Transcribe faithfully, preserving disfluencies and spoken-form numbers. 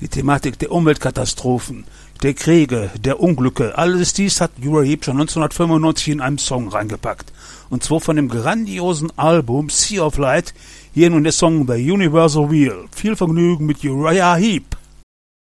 Die Thematik der Umweltkatastrophen, der Kriege, der Unglücke, alles dies hat Uriah Heep schon neunzehnhundertfünfundneunzig in einem Song reingepackt. Und zwar von dem grandiosen Album Sea of Light, hier nun der Song The Universal Wheel. Viel Vergnügen mit Uriah Heep.